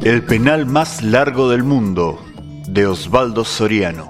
El penal más largo del mundo, de Osvaldo Soriano.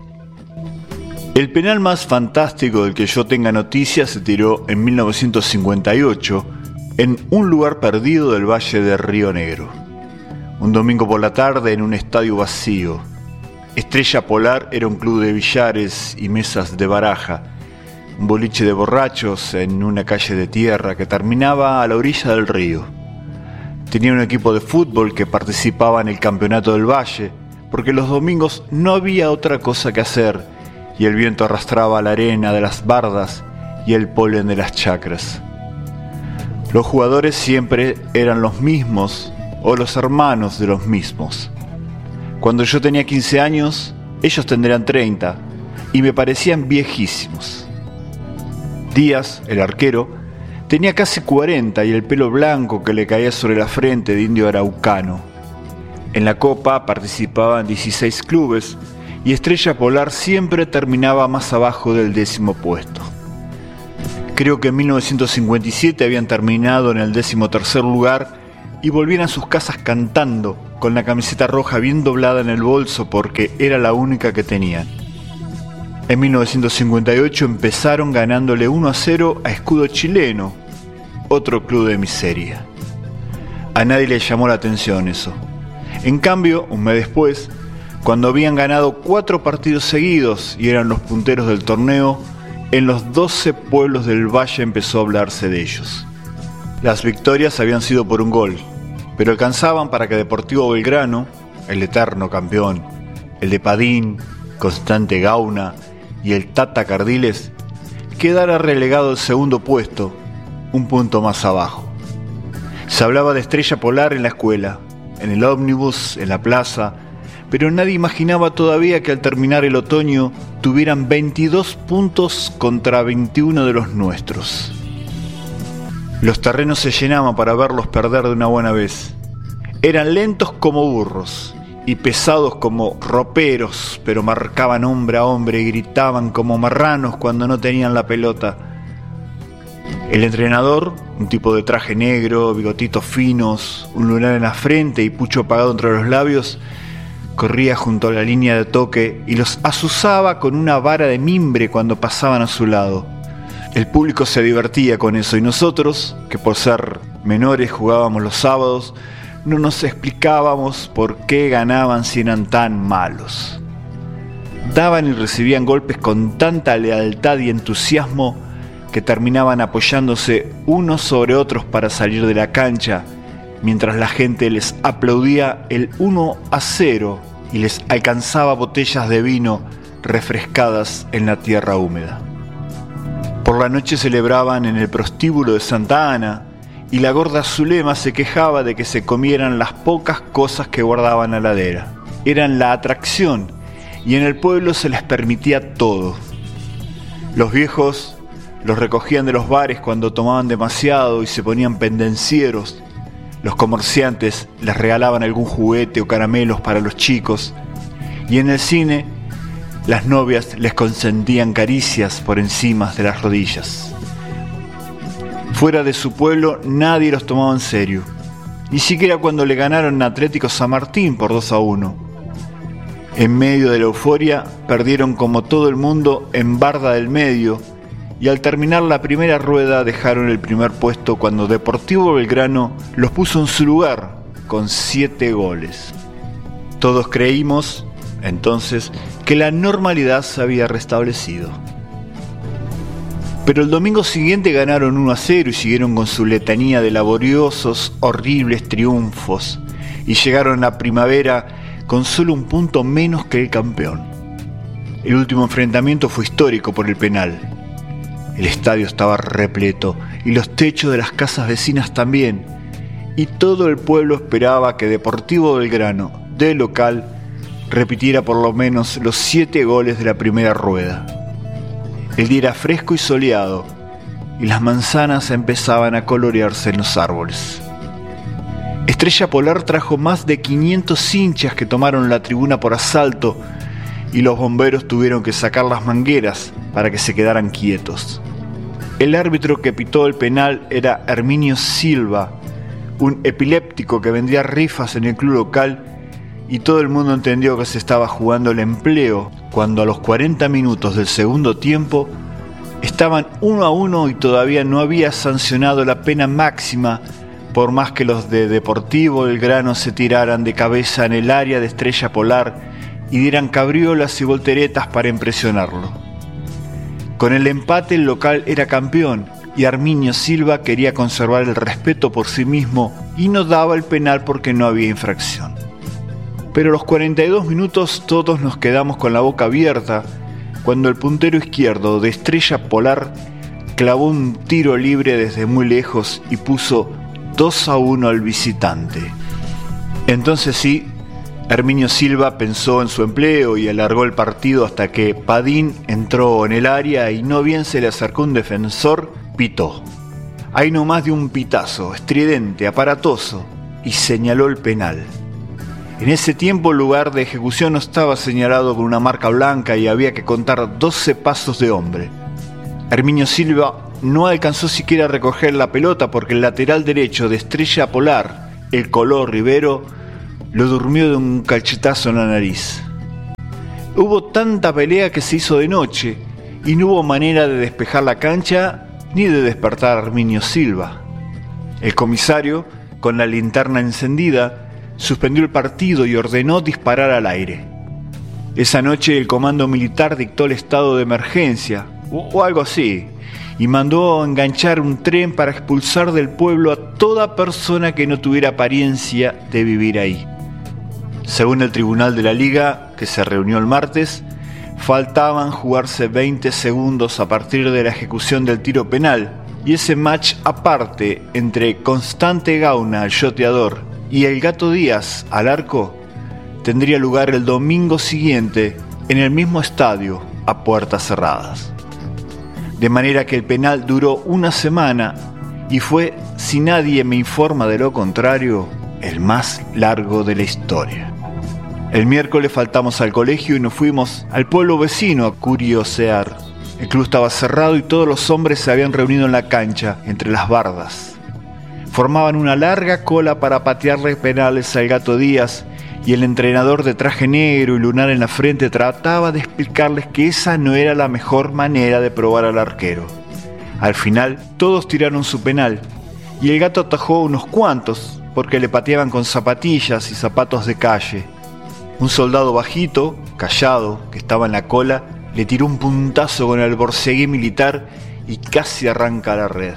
El penal más fantástico del que yo tenga noticia se tiró en 1958 en un lugar perdido del Valle de Río Negro. Un domingo por la tarde en un estadio vacío. Estrella Polar era un club de billares y mesas de baraja, un boliche de borrachos en una calle de tierra que terminaba a la orilla del río. Tenía un equipo de fútbol que participaba en el campeonato del Valle, porque los domingos no había otra cosa que hacer y el viento arrastraba la arena de las bardas y el polen de las chacras. Los jugadores siempre eran los mismos o los hermanos de los mismos. Cuando yo tenía 15 años, ellos tendrían 30 y me parecían viejísimos. Díaz, el arquero, tenía casi 40 y el pelo blanco que le caía sobre la frente de indio araucano. En la Copa participaban 16 clubes y Estrella Polar siempre terminaba más abajo del 10º puesto. Creo que en 1957 habían terminado en el 13º lugar y volvían a sus casas cantando, con la camiseta roja bien doblada en el bolso porque era la única que tenían. En 1958 empezaron ganándole 1-0 a Escudo Chileno, otro club de miseria. A nadie le llamó la atención eso. En cambio, un mes después, cuando habían ganado 4 partidos seguidos y eran los punteros del torneo, en los 12 pueblos del Valle empezó a hablarse de ellos. Las victorias habían sido por un gol, pero alcanzaban para que Deportivo Belgrano, el eterno campeón, el de Padín, Constante Gauna y el Tata Cardiles, quedara relegado al segundo puesto, un punto más abajo. Se hablaba de Estrella Polar en la escuela, en el ómnibus, en la plaza, pero nadie imaginaba todavía que al terminar el otoño tuvieran 22 puntos contra 21 de los nuestros. Los terrenos se llenaban para verlos perder de una buena vez. Eran lentos como burros y pesados como roperos, pero marcaban hombre a hombre y gritaban como marranos cuando no tenían la pelota. El entrenador, un tipo de traje negro, bigotitos finos, un lunar en la frente y pucho apagado entre los labios, corría junto a la línea de toque y los azuzaba con una vara de mimbre cuando pasaban a su lado. El público se divertía con eso y nosotros, que por ser menores jugábamos los sábados, no nos explicábamos por qué ganaban si eran tan malos. Daban y recibían golpes con tanta lealtad y entusiasmo que terminaban apoyándose unos sobre otros para salir de la cancha, mientras la gente les aplaudía el 1-0 y les alcanzaba botellas de vino refrescadas en la tierra húmeda. Por la noche celebraban en el prostíbulo de Santa Ana y la gorda Zulema se quejaba de que se comieran las pocas cosas que guardaban a la heladera. Eran la atracción y en el pueblo se les permitía todo. Los viejos los recogían de los bares cuando tomaban demasiado y se ponían pendencieros. Los comerciantes les regalaban algún juguete o caramelos para los chicos. Y en el cine, las novias les consentían caricias por encima de las rodillas. Fuera de su pueblo nadie los tomaba en serio, ni siquiera cuando le ganaron a Atlético San Martín por 2-1. En medio de la euforia perdieron como todo el mundo en Barda del Medio y al terminar la primera rueda dejaron el primer puesto cuando Deportivo Belgrano los puso en su lugar con 7 goles. Todos creímos, entonces, que la normalidad se había restablecido. Pero el domingo siguiente ganaron 1-0 y siguieron con su letanía de laboriosos, horribles triunfos y llegaron a primavera con solo un punto menos que el campeón. El último enfrentamiento fue histórico por el penal. El estadio estaba repleto y los techos de las casas vecinas también, y todo el pueblo esperaba que Deportivo Belgrano, de local, repitiera por lo menos los 7 goles de la primera rueda. El día era fresco y soleado, y las manzanas empezaban a colorearse en los árboles. Estrella Polar trajo más de 500 hinchas que tomaron la tribuna por asalto, y los bomberos tuvieron que sacar las mangueras para que se quedaran quietos. El árbitro que pitó el penal era Herminio Silva, un epiléptico que vendía rifas en el club local, y todo el mundo entendió que se estaba jugando el empleo cuando a los 40 minutos del segundo tiempo estaban 1-1 y todavía no había sancionado la pena máxima, por más que los de Deportivo Belgrano se tiraran de cabeza en el área de Estrella Polar y dieran cabriolas y volteretas para impresionarlo. Con el empate el local era campeón y Arminio Silva quería conservar el respeto por sí mismo y no daba el penal porque no había infracción. Pero a los 42 minutos todos nos quedamos con la boca abierta cuando el puntero izquierdo de Estrella Polar clavó un tiro libre desde muy lejos y puso 2-1 al visitante. Entonces sí, Arminio Silva pensó en su empleo y alargó el partido hasta que Padín entró en el área y no bien se le acercó un defensor, pitó. Ahí no más de un pitazo, estridente, aparatoso, y señaló el penal. En ese tiempo el lugar de ejecución no estaba señalado con una marca blanca y había que contar 12 pasos de hombre. Arminio Silva no alcanzó siquiera a recoger la pelota porque el lateral derecho de Estrella Polar, el Color Rivero, lo durmió de un cachetazo en la nariz. Hubo tanta pelea que se hizo de noche y no hubo manera de despejar la cancha ni de despertar a Arminio Silva. El comisario, con la linterna encendida, suspendió el partido y ordenó disparar al aire. Esa noche el comando militar dictó el estado de emergencia, o algo así, y mandó enganchar un tren para expulsar del pueblo a toda persona que no tuviera apariencia de vivir ahí. Según el Tribunal de la Liga, que se reunió el martes, faltaban jugarse 20 segundos a partir de la ejecución del tiro penal, y ese match aparte entre Constante Gauna, el yoteador, y el Gato Díaz, al arco, tendría lugar el domingo siguiente en el mismo estadio, a puertas cerradas. De manera que el penal duró una semana y fue, si nadie me informa de lo contrario, el más largo de la historia. El miércoles faltamos al colegio y nos fuimos al pueblo vecino a curiosear. El club estaba cerrado y todos los hombres se habían reunido en la cancha, entre las bardas. Formaban una larga cola para patearle penales al Gato Díaz y el entrenador de traje negro y lunar en la frente trataba de explicarles que esa no era la mejor manera de probar al arquero. Al final, todos tiraron su penal y el Gato atajó unos cuantos porque le pateaban con zapatillas y zapatos de calle. Un soldado bajito, callado, que estaba en la cola, le tiró un puntazo con el borceguí militar y casi arranca la red.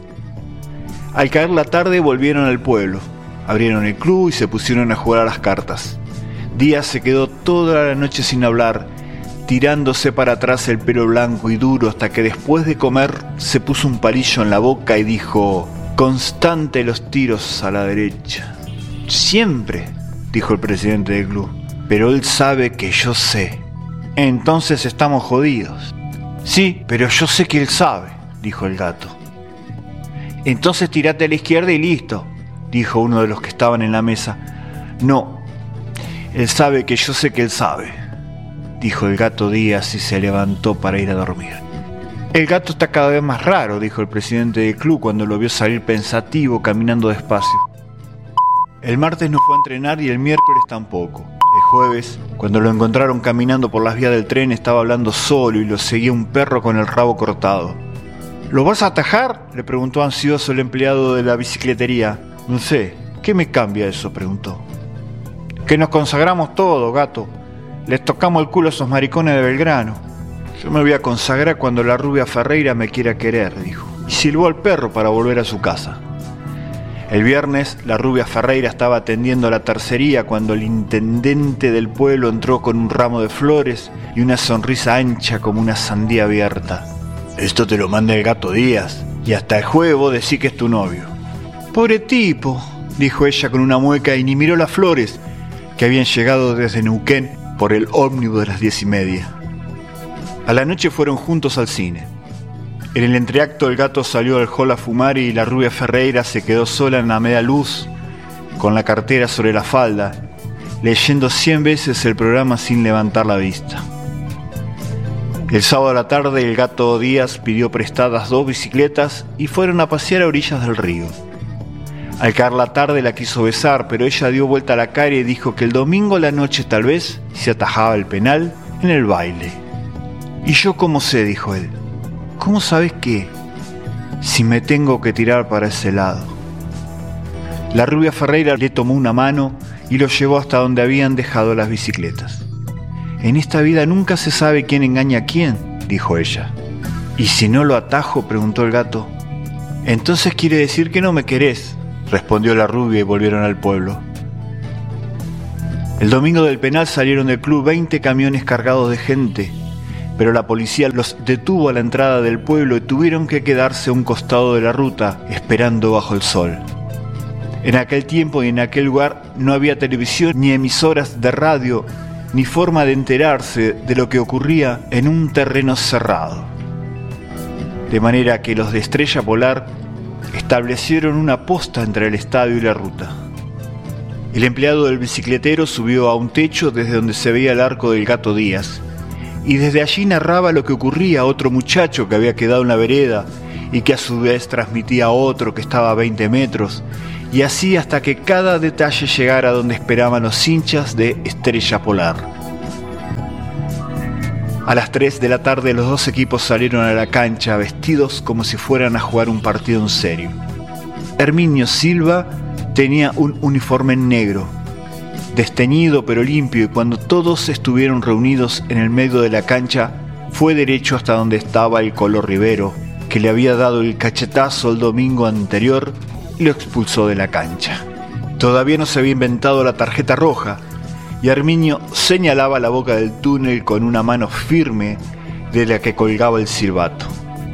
Al caer la tarde volvieron al pueblo, abrieron el club y se pusieron a jugar a las cartas. Díaz se quedó toda la noche sin hablar, tirándose para atrás el pelo blanco y duro hasta que después de comer se puso un palillo en la boca y dijo: «Constante los tiros a la derecha». «Siempre», dijo el presidente del club, «pero él sabe que yo sé». «Entonces estamos jodidos». «Sí, pero yo sé que él sabe», dijo el Gato. «Entonces tirate a la izquierda y listo», dijo uno de los que estaban en la mesa. «No, él sabe que yo sé que él sabe», dijo el Gato Díaz y se levantó para ir a dormir. «El Gato está cada vez más raro», dijo el presidente del club cuando lo vio salir pensativo caminando despacio. El martes no fue a entrenar y el miércoles tampoco. El jueves, cuando lo encontraron caminando por las vías del tren, estaba hablando solo y lo seguía un perro con el rabo cortado. «¿Lo vas a atajar?», le preguntó ansioso el empleado de la bicicletería. «No sé, ¿qué me cambia eso?», preguntó. «Que nos consagramos todo, Gato. Les tocamos el culo a esos maricones de Belgrano». «Yo me voy a consagrar cuando la rubia Ferreira me quiera querer», dijo, y silbó al perro para volver a su casa. El viernes, la rubia Ferreira estaba atendiendo la tercería cuando el intendente del pueblo entró con un ramo de flores y una sonrisa ancha como una sandía abierta. «Esto te lo manda el Gato Díaz, y hasta el jueves vos decís que es tu novio». «Pobre tipo», dijo ella con una mueca y ni miró las flores, que habían llegado desde Neuquén por el ómnibus de las 10:30. A la noche fueron juntos al cine. En el entreacto el Gato salió al hall a fumar y la rubia Ferreira se quedó sola en la media luz, con la cartera sobre la falda, leyendo 100 veces el programa sin levantar la vista. El sábado a la tarde el Gato Díaz pidió prestadas 2 bicicletas y fueron a pasear a orillas del río. Al caer la tarde la quiso besar, pero ella dio vuelta a la cara y dijo que el domingo a la noche tal vez se atajaba el penal en el baile. ¿Y yo cómo sé?, dijo él. ¿Cómo sabes qué? Si me tengo que tirar para ese lado. La rubia Ferreira le tomó una mano y lo llevó hasta donde habían dejado las bicicletas. En esta vida nunca se sabe quién engaña a quién, dijo ella. ¿Y si no lo atajo?, preguntó el gato. Entonces quiere decir que no me querés, respondió la rubia, y volvieron al pueblo. El domingo del penal salieron del club 20 camiones cargados de gente, pero la policía los detuvo a la entrada del pueblo y tuvieron que quedarse a un costado de la ruta, esperando bajo el sol. En aquel tiempo y en aquel lugar no había televisión ni emisoras de radio, ni forma de enterarse de lo que ocurría en un terreno cerrado. De manera que los de Estrella Polar establecieron una posta entre el estadio y la ruta. El empleado del bicicletero subió a un techo desde donde se veía el arco del Gato Díaz, y desde allí narraba lo que ocurría a otro muchacho que había quedado en la vereda y que a su vez transmitía a otro que estaba a 20 metros, y así hasta que cada detalle llegara donde esperaban los hinchas de Estrella Polar. A las 3 de la tarde los dos equipos salieron a la cancha vestidos como si fueran a jugar un partido en serio. Herminio Silva tenía un uniforme negro, desteñido pero limpio, y cuando todos estuvieron reunidos en el medio de la cancha, fue derecho hasta donde estaba el Colo Rivero, que le había dado el cachetazo el domingo anterior y lo expulsó de la cancha. Todavía no se había inventado la tarjeta roja, y Herminio señalaba la boca del túnel con una mano firme de la que colgaba el silbato.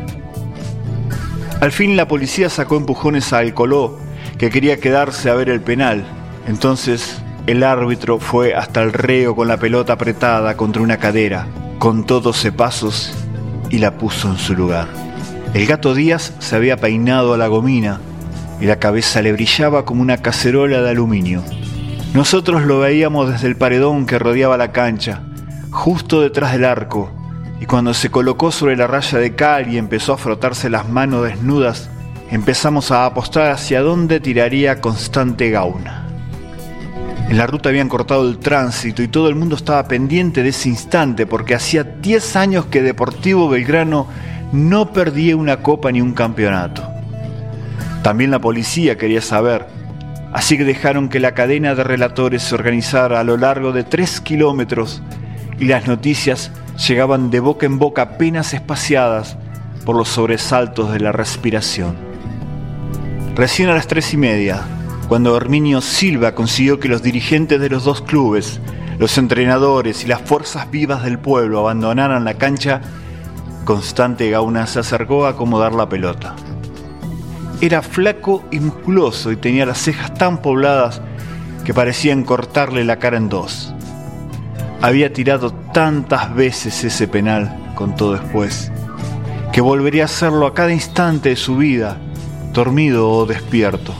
Al fin la policía sacó empujones a Alcoló, que quería quedarse a ver el penal. Entonces el árbitro fue hasta el reo con la pelota apretada contra una cadera, contó 12 pasos y la puso en su lugar. El Gato Díaz se había peinado a la gomina y la cabeza le brillaba como una cacerola de aluminio. Nosotros lo veíamos desde el paredón que rodeaba la cancha, justo detrás del arco, y cuando se colocó sobre la raya de cal y empezó a frotarse las manos desnudas, empezamos a apostar hacia dónde tiraría Constante Gauna. En la ruta habían cortado el tránsito y todo el mundo estaba pendiente de ese instante, porque hacía 10 años que Deportivo Belgrano no perdía una copa ni un campeonato. También la policía quería saber, así que dejaron que la cadena de relatores se organizara a lo largo de 3 kilómetros y las noticias llegaban de boca en boca apenas espaciadas por los sobresaltos de la respiración. Recién a las 3:30, cuando Herminio Silva consiguió que los dirigentes de los dos clubes, los entrenadores y las fuerzas vivas del pueblo abandonaran la cancha, Constante Gauna se acercó a acomodar la pelota. Era flaco y musculoso y tenía las cejas tan pobladas que parecían cortarle la cara en dos. Había tirado tantas veces ese penal, contó después, que volvería a hacerlo a cada instante de su vida, dormido o despierto.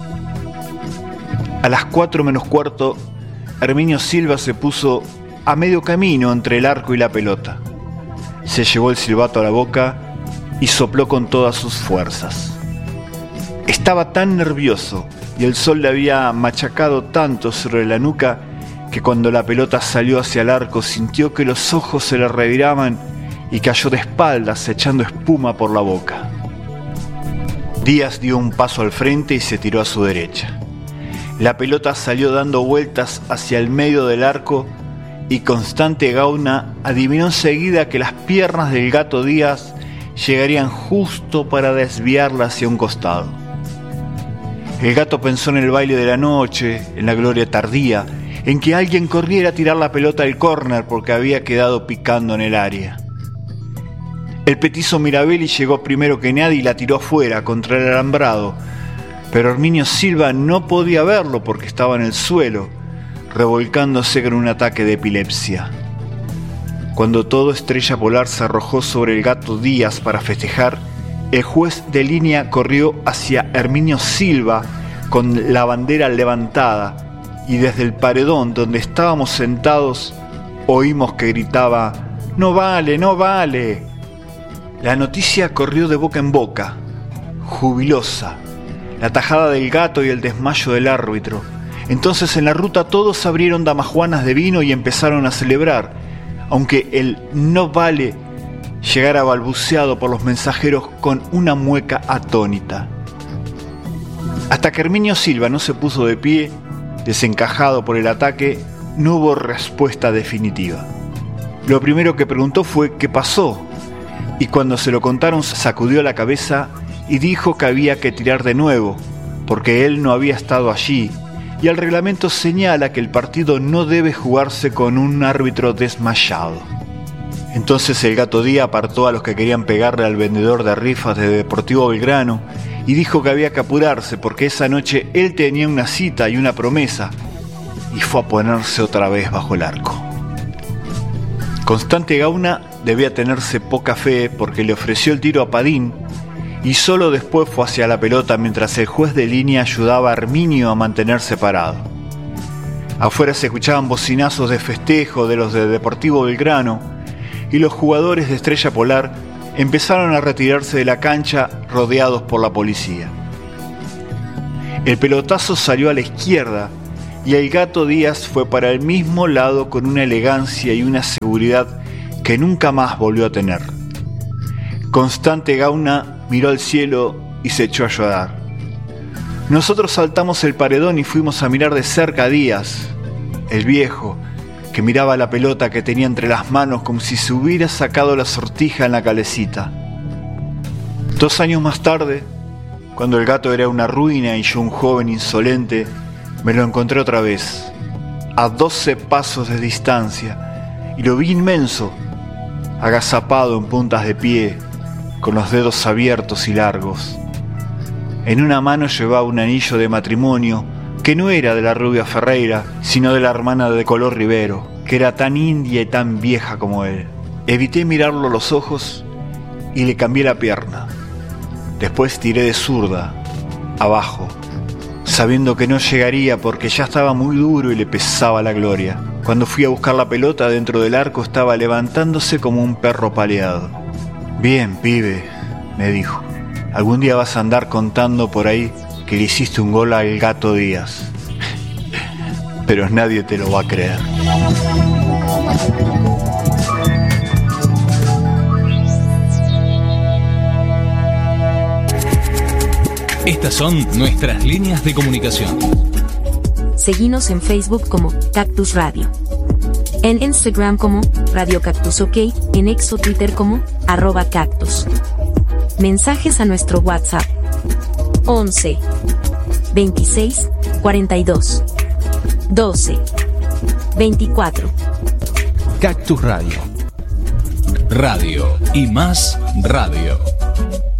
A las 4 menos cuarto, Herminio Silva se puso a medio camino entre el arco y la pelota. Se llevó el silbato a la boca y sopló con todas sus fuerzas. Estaba tan nervioso y el sol le había machacado tanto sobre la nuca que cuando la pelota salió hacia el arco sintió que los ojos se le reviraban y cayó de espaldas echando espuma por la boca. Díaz dio un paso al frente y se tiró a su derecha. La pelota salió dando vueltas hacia el medio del arco y Constante Gauna adivinó enseguida que las piernas del Gato Díaz llegarían justo para desviarla hacia un costado. El gato pensó en el baile de la noche, en la gloria tardía, en que alguien corriera a tirar la pelota al córner porque había quedado picando en el área. El petizo Mirabelli llegó primero que nadie y la tiró afuera contra el alambrado, pero Herminio Silva no podía verlo porque estaba en el suelo, revolcándose con un ataque de epilepsia. Cuando todo Estrella Polar se arrojó sobre el Gato Díaz para festejar, el juez de línea corrió hacia Herminio Silva con la bandera levantada y desde el paredón donde estábamos sentados oímos que gritaba «¡No vale, no vale!». La noticia corrió de boca en boca, jubilosa. la tajada del gato y el desmayo del árbitro. Entonces en la ruta todos abrieron damajuanas de vino y empezaron a celebrar, aunque el no vale llegara balbuceado por los mensajeros con una mueca atónita. Hasta que Herminio Silva no se puso de pie, desencajado por el ataque, no hubo respuesta definitiva. Lo primero que preguntó fue ¿qué pasó? Y cuando se lo contaron sacudió la cabeza y dijo que había que tirar de nuevo, porque él no había estado allí, y el reglamento señala que el partido no debe jugarse con un árbitro desmayado. Entonces el Gato Díaz apartó a los que querían pegarle al vendedor de rifas de Deportivo Belgrano y dijo que había que apurarse porque esa noche él tenía una cita y una promesa, y fue a ponerse otra vez bajo el arco. Constante Gauna debía tenerse poca fe porque le ofreció el tiro a Padín y solo después fue hacia la pelota mientras el juez de línea ayudaba a Herminio a mantenerse parado. Afuera se escuchaban bocinazos de festejo de los de Deportivo Belgrano y los jugadores de Estrella Polar empezaron a retirarse de la cancha rodeados por la policía. El pelotazo salió a la izquierda y el Gato Díaz fue para el mismo lado con una elegancia y una seguridad que nunca más volvió a tener. Constante Gauna miró al cielo y se echó a llorar. Nosotros saltamos el paredón y fuimos a mirar de cerca a Díaz, el viejo, que miraba la pelota que tenía entre las manos como si se hubiera sacado la sortija en la calecita. 2 años más tarde, cuando el gato era una ruina y yo un joven insolente, me lo encontré otra vez, a 12 pasos de distancia, y lo vi inmenso, agazapado en puntas de pie, con los dedos abiertos y largos. En una mano llevaba un anillo de matrimonio que no era de la rubia Ferreira, sino de la hermana de Color Rivero, que era tan india y tan vieja como él. Evité mirarlo a los ojos y le cambié la pierna. Después tiré de zurda, abajo, sabiendo que no llegaría porque ya estaba muy duro y le pesaba la gloria. Cuando fui a buscar la pelota dentro del arco estaba levantándose como un perro paleado. «Bien, pibe», me dijo, «algún día vas a andar contando por ahí que le hiciste un gol al Gato Díaz». Pero nadie te lo va a creer. Estas son nuestras líneas de comunicación. Seguinos en Facebook como Cactus Radio, en Instagram como Radio Cactus OK, en X o Twitter como @cactus. Mensajes a nuestro WhatsApp 11 26 42 12 24. Cactus Radio. Radio y más radio.